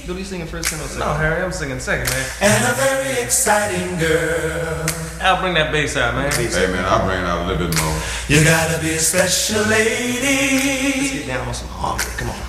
What are you singing first or second? No, Harry, I'm singing second, man. And a very exciting girl. I'll bring that bass out, man. Hey man, I'll bring it out a little bit more. You gotta be a special lady. Let's get down on some harmony. Come on.